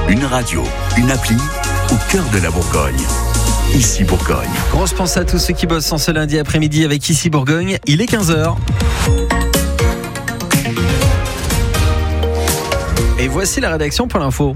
Une radio, une appli au cœur de la Bourgogne. Ici Bourgogne. Grosse pensée à tous ceux qui bossent en ce lundi après-midi avec Ici Bourgogne. Il est 15h. Et voici la rédaction pour l'info.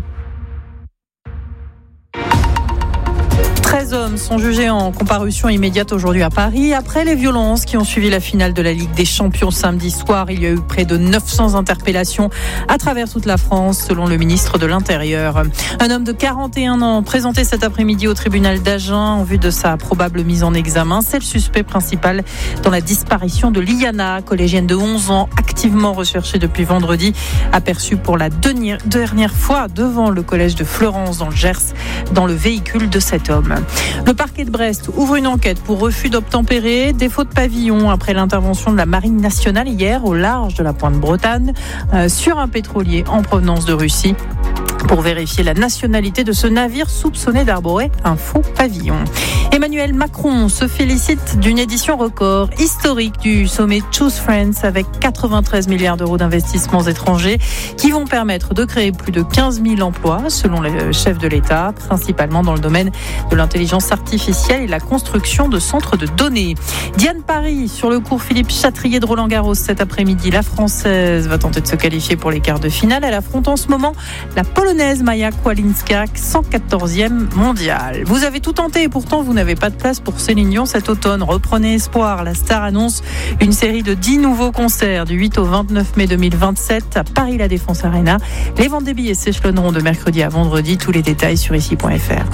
13 hommes sont jugés en comparution immédiate aujourd'hui à Paris. Après les violences qui ont suivi la finale de la Ligue des Champions samedi soir, il y a eu près de 900 interpellations à travers toute la France, selon le ministre de l'Intérieur. Un homme de 41 ans présenté cet après-midi au tribunal d'Agen en vue de sa probable mise en examen. C'est le suspect principal dans la disparition de Liana, collégienne de 11 ans, activement recherchée depuis vendredi, aperçue pour la dernière fois devant le collège de Fleurance dans le Gers, dans le véhicule de cet homme. Le parquet de Brest ouvre une enquête pour refus d'obtempérer, défaut de pavillon après l'intervention de la Marine nationale hier au large de la Pointe-Bretagne sur un pétrolier en provenance de Russie, pour vérifier la nationalité de ce navire soupçonné d'arborer un faux pavillon. Emmanuel Macron se félicite d'une édition record historique du sommet Choose Friends avec 93 milliards d'euros d'investissements étrangers qui vont permettre de créer plus de 15 000 emplois selon le chef de l'État, principalement dans le domaine de l'intelligence artificielle et la construction de centres de données. Diane Paris sur le cours Philippe Chatrier de Roland-Garros cet après-midi. La Française va tenter de se qualifier pour les quarts de finale. Elle affronte en ce moment la Polonaise Maja Kłalinska, 114e mondiale. Vous avez tout tenté et pourtant vous n'avez pas de place pour Céline Dion cet automne. Reprenez espoir. La star annonce une série de 10 nouveaux concerts du 8 au 29 mai 2027 à Paris La Défense Arena. Les ventes des billets s'échelonneront de mercredi à vendredi. Tous les détails sur ici.fr.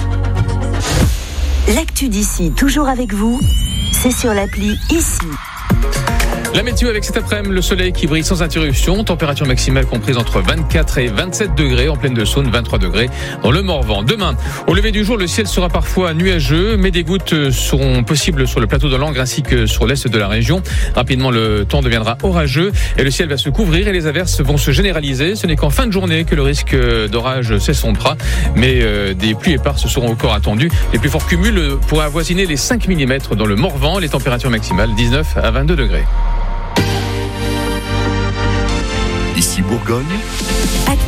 L'actu d'ici, toujours avec vous, c'est sur l'appli Ici. La météo avec cet après-midi, le soleil qui brille sans interruption, température maximale comprise entre 24 et 27 degrés en plaine de Saône, 23 degrés dans le Morvan. Demain, au lever du jour, le ciel sera parfois nuageux, mais des gouttes seront possibles sur le plateau de Langres ainsi que sur l'est de la région. Rapidement, le temps deviendra orageux et le ciel va se couvrir et les averses vont se généraliser. Ce n'est qu'en fin de journée que le risque d'orage s'essompera, mais des pluies éparses seront encore attendues. Les plus forts cumuls pourraient avoisiner les 5 mm dans le Morvan, les températures maximales 19 à 22 degrés. Ici Bourgogne.